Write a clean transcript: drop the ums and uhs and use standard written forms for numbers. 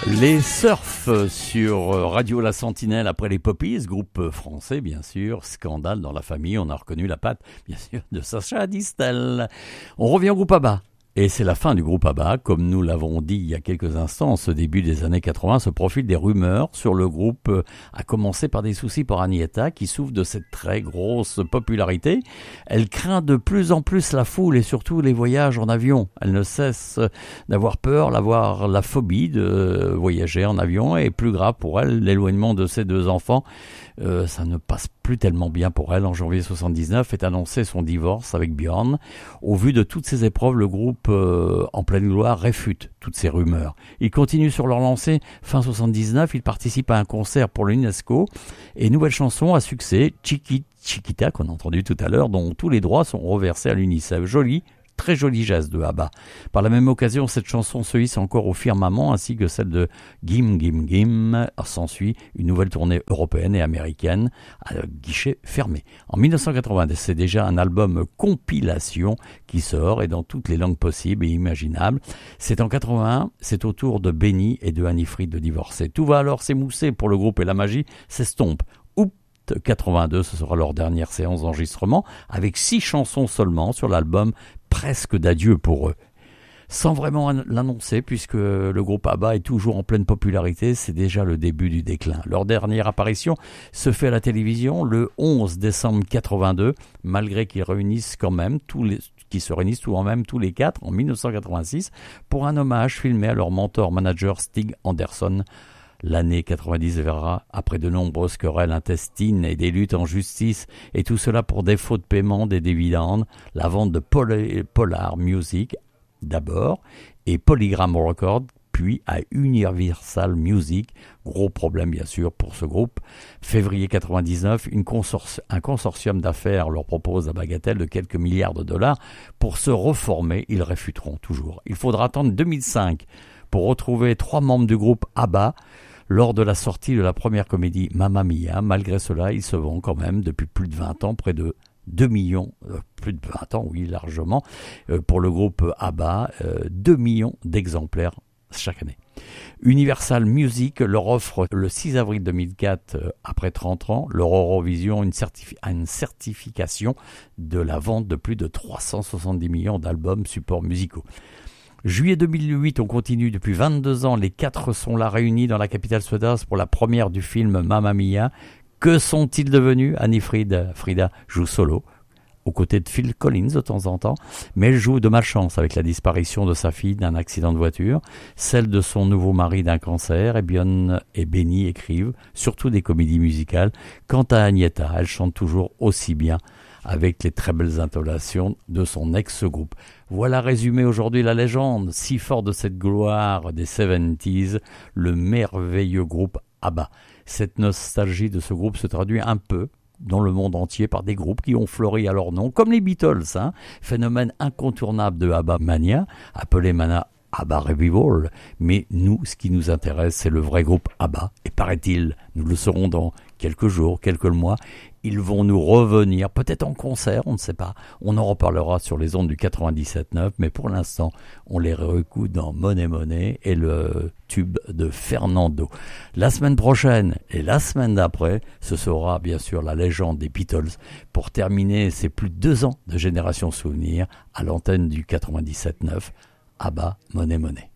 Les Surfs sur Radio La Sentinelle après les Poppies, groupe français bien sûr, scandale dans la famille, on a reconnu la patte bien sûr de Sacha Distel. On revient au groupe ABBA. Et c'est la fin du groupe ABBA, comme nous l'avons dit il y a quelques instants, en ce début des années 80, se profilent des rumeurs sur le groupe, à commencer par des soucis pour Agnetha, qui souffre de cette très grosse popularité. Elle craint de plus en plus la foule et surtout les voyages en avion. Elle ne cesse d'avoir peur, d'avoir la phobie de voyager en avion, et plus grave pour elle, l'éloignement de ses deux enfants. Ça ne passe plus tellement bien pour elle. En janvier 79 est annoncé son divorce avec Björn. Au vu de toutes ces épreuves, le groupe en pleine gloire réfute toutes ces rumeurs. Ils continuent sur leur lancée. Fin 79, ils participent à un concert pour l'UNESCO et nouvelle chanson à succès, Chiquita, qu'on a entendu tout à l'heure, dont tous les droits sont reversés à l'UNICEF. Jolie, très joli geste de ABBA. Par la même occasion, cette chanson se hisse encore au firmament, ainsi que celle de Gim Gim Gim. S'ensuit une nouvelle tournée européenne et américaine à guichet fermé. En 1980, c'est déjà un album compilation qui sort, et dans toutes les langues possibles et imaginables. C'est en 81, c'est au tour de Benny et de Annie-Fried de divorcer. Tout va alors s'émousser pour le groupe et la magie s'estompe. 82, ce sera leur dernière séance d'enregistrement, avec 6 chansons seulement sur l'album presque d'adieu pour eux. Sans vraiment l'annoncer, puisque le groupe ABBA est toujours en pleine popularité, c'est déjà le début du déclin. Leur dernière apparition se fait à la télévision le 11 décembre 82, malgré qu'ils se réunissent tout en même tous les 4 en 1986, pour un hommage filmé à leur mentor-manager Stig Anderson. L'année 90 verra, après de nombreuses querelles intestines et des luttes en justice, et tout cela pour défaut de paiement des dividendes, la vente de Polar Music d'abord, et Polygram Records, puis à Universal Music. Gros problème bien sûr pour ce groupe. Février 99, un consortium d'affaires leur propose la bagatelle de quelques milliards de dollars pour se reformer. Ils réfuteront toujours. Il faudra attendre 2005 pour retrouver 3 membres du groupe ABBA lors de la sortie de la première comédie Mamma Mia. Malgré cela, ils se vendent quand même depuis plus de 20 ans, près de 2 millions, plus de 20 ans, oui, largement, pour le groupe ABBA, 2 millions d'exemplaires chaque année. Universal Music leur offre le 6 avril 2004, après 30 ans, leur Eurovision, une certification de la vente de plus de 370 millions d'albums supports musicaux. Juillet 2008, on continue depuis 22 ans. Les 4 sont là réunis dans la capitale suédoise pour la première du film Mamma Mia. Que sont-ils devenus? Annie-Fried, Frida, joue solo, aux côtés de Phil Collins de temps en temps, mais elle joue de malchance avec la disparition de sa fille d'un accident de voiture, celle de son nouveau mari d'un cancer, et Björn et Benny écrivent surtout des comédies musicales. Quant à Agnetha, elle chante toujours aussi bien, avec les très belles intonations de son ex-groupe. Voilà résumé aujourd'hui la légende, si fort de cette gloire des 70s, le merveilleux groupe ABBA. Cette nostalgie de ce groupe se traduit un peu dans le monde entier par des groupes qui ont fleuri à leur nom, comme les Beatles, phénomène incontournable de ABBA Mania, appelé maintenant ABBA Revival. Mais nous, ce qui nous intéresse, c'est le vrai groupe ABBA. Et paraît-il, nous le saurons dans quelques jours, quelques mois, ils vont nous revenir, peut-être en concert, on ne sait pas. On en reparlera sur les ondes du 97.9, mais pour l'instant, on les réécoute dans Money Money et le tube de Fernando. La semaine prochaine et la semaine d'après, ce sera bien sûr la légende des Beatles pour terminer ces plus de 2 ans de Génération Souvenir à l'antenne du 97.9. ABBA Money Money.